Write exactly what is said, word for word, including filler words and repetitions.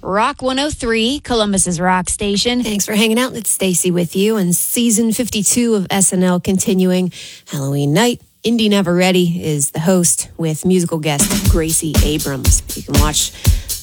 Rock one oh three, Columbus's rock station. Thanks for hanging out. It's Stacy with you. And season fifty-two of S N L continuing. Halloween night. Indy Never Ready is the host with musical guest Gracie Abrams. You can watch